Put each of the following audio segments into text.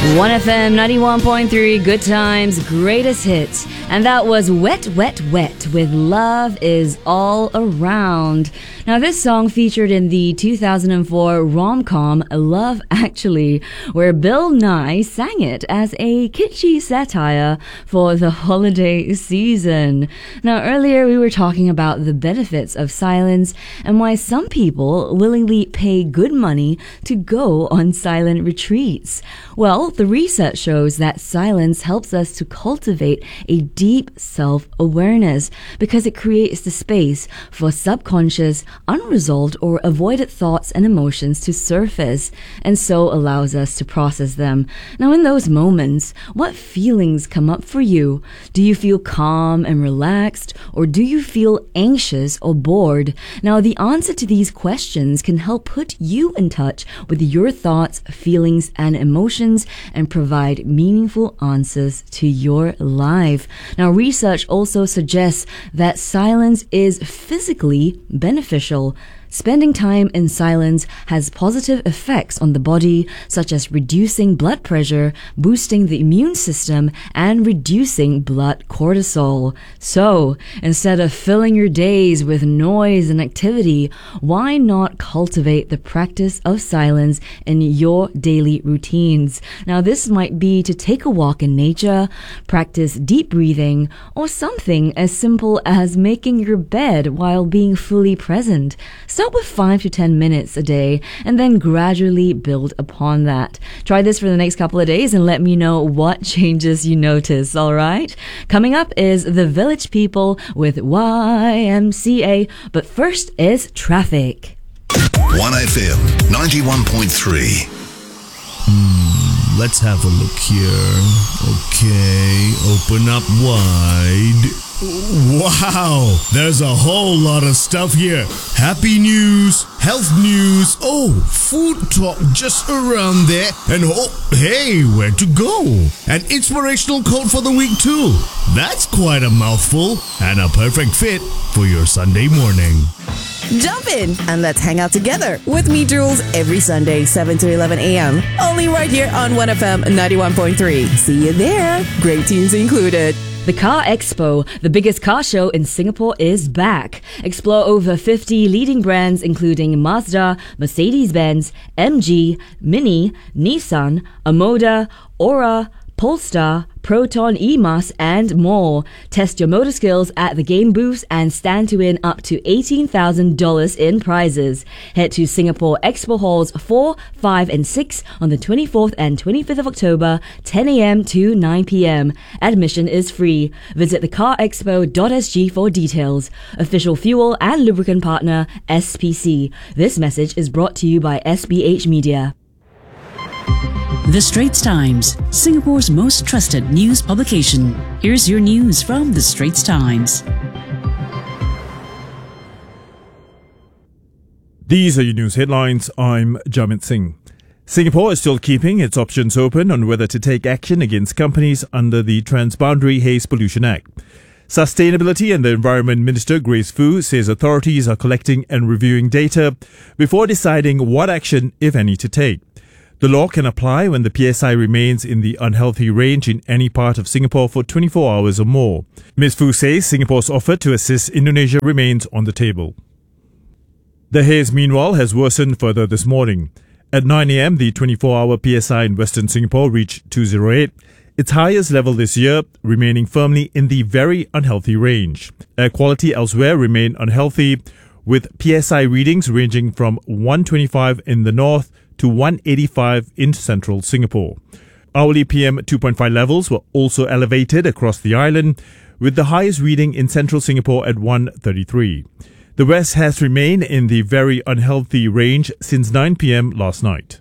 1FM 91.3, Good Times, Greatest Hits. And that was Wet, Wet, Wet with Love Is All Around. Now, this song featured in the 2004 rom-com Love Actually, where Bill Nye sang it as a kitschy satire for the holiday season. Now, earlier we were talking about the benefits of silence and why some people willingly pay good money to go on silent retreats. Well, the research shows that silence helps us to cultivate a deep self-awareness because it creates the space for subconscious, unresolved or avoided thoughts and emotions to surface, and so allows us to process them. Now, in those moments, what feelings come up for you? Do you feel calm and relaxed, or do you feel anxious or bored? Now, the answer to these questions can help put you in touch with your thoughts, feelings, and emotions and provide meaningful answers to your life. Now, research also suggests that silence is physically beneficial. Spending time in silence has positive effects on the body, such as reducing blood pressure, boosting the immune system, and reducing blood cortisol. So, instead of filling your days with noise and activity, why not cultivate the practice of silence in your daily routines? Now, this might be to take a walk in nature, practice deep breathing, or something as simple as making your bed while being fully present. Start with 5 to 10 minutes a day and then gradually build upon that. Try this for the next couple of days and let me know what changes you notice, alright? Coming up is The Village People with YMCA, but first is traffic. 1FM 91.3. Let's have a look here. Okay, open up wide. Wow, there's a whole lot of stuff here. Happy news, health news, food talk just around there, and hey, where to go? An inspirational quote for the week too. That's quite a mouthful and a perfect fit for your Sunday morning. Jump in and let's hang out together with me, Jules, every Sunday, 7 to 11 a.m. Only right here on 1FM 91.3. See you there. Great tunes included. The Car Expo, the biggest car show in Singapore, is back. Explore over 50 leading brands including Mazda, Mercedes-Benz, MG, Mini, Nissan, Omoda, Aura, Polestar, Proton EMAS, and more. Test your motor skills at the game booths and stand to win up to $18,000 in prizes. Head to Singapore Expo Halls 4, 5, and 6 on the 24th and 25th of October, 10 a.m. to 9 p.m. Admission is free. Visit thecarexpo.sg for details. Official fuel and lubricant partner, SPC. This message is brought to you by SBH Media. The Straits Times, Singapore's most trusted news publication. Here's your news from The Straits Times. These are your news headlines. I'm Jamit Singh. Singapore is still keeping its options open on whether to take action against companies under the Transboundary Haze Pollution Act. Sustainability and the Environment Minister Grace Fu says authorities are collecting and reviewing data before deciding what action, if any, to take. The law can apply when the PSI remains in the unhealthy range in any part of Singapore for 24 hours or more. Ms. Fu says Singapore's offer to assist Indonesia remains on the table. The haze, meanwhile, has worsened further this morning. At 9 a.m., the 24-hour PSI in Western Singapore reached 208, its highest level this year, remaining firmly in the very unhealthy range. Air quality elsewhere remained unhealthy, with PSI readings ranging from 125 in the north to 185 in central Singapore. Hourly PM 2.5 levels were also elevated across the island, with the highest reading in central Singapore at 133. The west has remained in the very unhealthy range since 9 p.m. last night.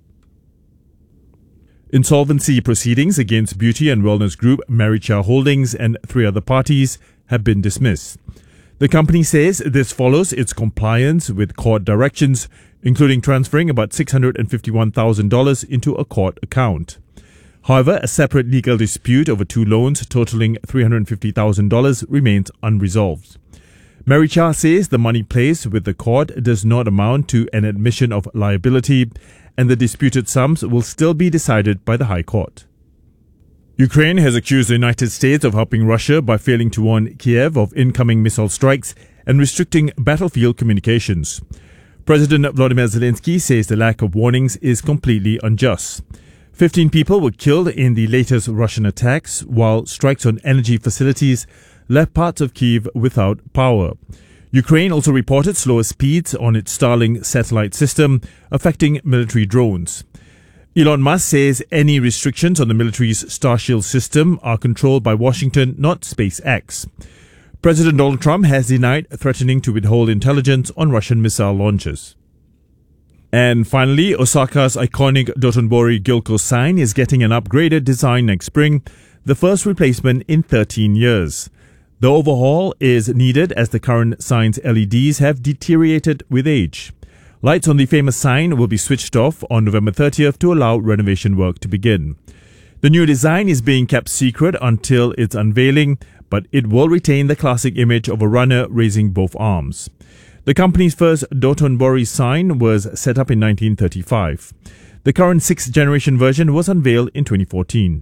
Insolvency proceedings against beauty and wellness group Maricha Holdings and 3 other parties have been dismissed. The company says this follows its compliance with court directions, including transferring about $651,000 into a court account. However, a separate legal dispute over 2 loans totaling $350,000 remains unresolved. Mary Cha says the money placed with the court does not amount to an admission of liability, and the disputed sums will still be decided by the High Court. Ukraine has accused the United States of helping Russia by failing to warn Kiev of incoming missile strikes and restricting battlefield communications. President Volodymyr Zelensky says the lack of warnings is completely unjust. 15 people were killed in the latest Russian attacks, while strikes on energy facilities left parts of Kyiv without power. Ukraine also reported slower speeds on its Starlink satellite system, affecting military drones. Elon Musk says any restrictions on the military's Starshield system are controlled by Washington, not SpaceX. President Donald Trump has denied threatening to withhold intelligence on Russian missile launches. And finally, Osaka's iconic Dotonbori Gilko sign is getting an upgraded design next spring, the first replacement in 13 years. The overhaul is needed as the current sign's LEDs have deteriorated with age. Lights on the famous sign will be switched off on November 30th to allow renovation work to begin. The new design is being kept secret until its unveiling, but it will retain the classic image of a runner raising both arms. The company's first Dotonbori sign was set up in 1935. The current 6th generation version was unveiled in 2014.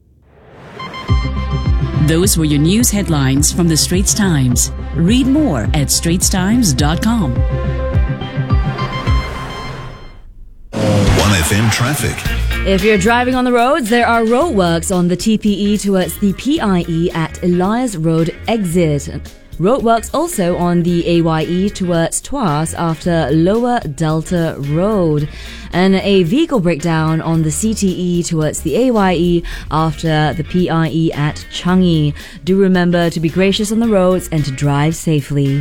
Those were your news headlines from the Straits Times. Read more at straitstimes.com. 1FM traffic. If you're driving on the roads, there are roadworks on the TPE towards the PIE at Elias Road exit. Roadworks also on the AYE towards Tuas after Lower Delta Road. And a vehicle breakdown on the CTE towards the AYE after the PIE at Changi. Do remember to be gracious on the roads and to drive safely.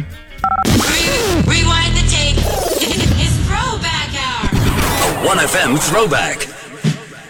Rewind the tape. It's throwback hour. A 1FM throwback.